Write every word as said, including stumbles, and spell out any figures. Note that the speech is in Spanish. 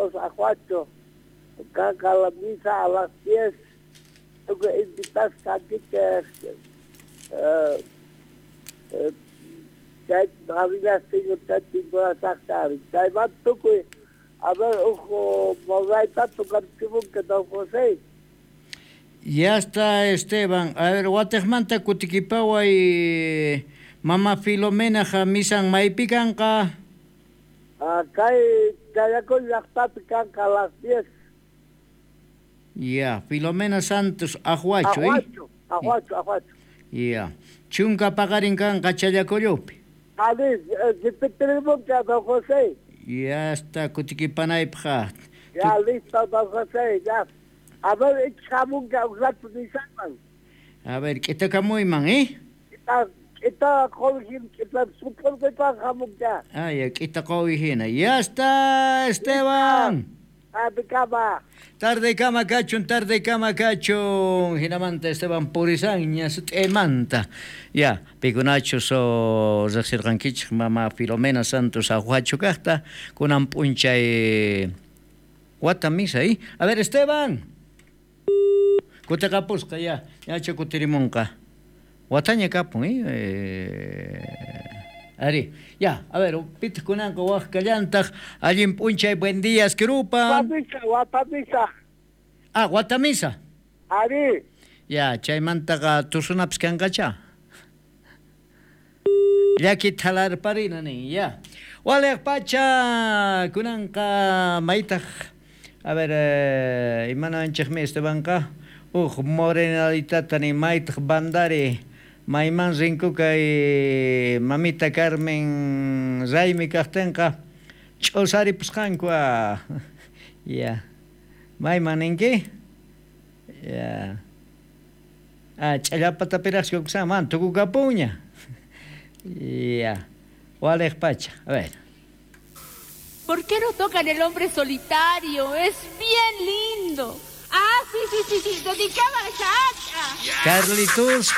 Santos Ajuacho, acá la misa a las diez. Tú que invitas aquí que que había sido tanto a sacar. Que va tú que a ver, ojo, mover tanto cantivo que don José. Ya está, Esteban. A ver, Guatemanta Kutikipawa y Mama Filomena Jamisan Maipicanca. Acá hay con las patas a las diez. Ya, Filomena Santos Ajuacho, ¿eh? Ajuacho, Ajuacho, Ajuacho. Ya. Chunca pagarin canca Chayacoyopi. A ver, si te tenemos que a don José. Ya está, Kutikipanaypja. Ya, listo, don José, ya. A ver, echamos que a un rato de saman. A ver, ¿qué te camuiman, eh? Está, está, Jorge, está súper que trabajamos ya. Ah, ya, ¿qué te camuiman? Ya está, Esteban. Ah, de cama. Tarde cama cachun, tarde cama cachun. Hinamanta Esteban Purisañas, emanta. Ya, picunacho so Zaxirranquich, Mama Filomena Santos Ajuacho Casta, con ampuncha y Guatamisa ahí. A ver, Esteban. Kutacapusca ya, ya chacutirimonca. Guataña capun, eh. Ari, ya, a ver, pit kunanko huascallantaq, allin puncha y buen día, esquirupa. Guatamisa, Guatamisa. Ah, Guatamisa. Ari. Ya, chaymantaqa tusunapas kankacha. Llaki thalar parina ni, ya. Wale pacha, kunanka maitaq. A ver, eh, imana anchaqmi Estebanka. Uj, morenalitata ni maitaq bandari. Maiman rinkuka y mamita Carmen Raimi Castenka. Chosari pusqankwa. Ya. Maiman inki? Ya. Ah, challapata pirasco xaman tukukapuña. Ya. Wale pacha. A ver. ¿Por qué no tocan El hombre solitario? Es bien lindo. Ah, sí, sí, sí, sí, dedicaba a esa hacha. Carlitos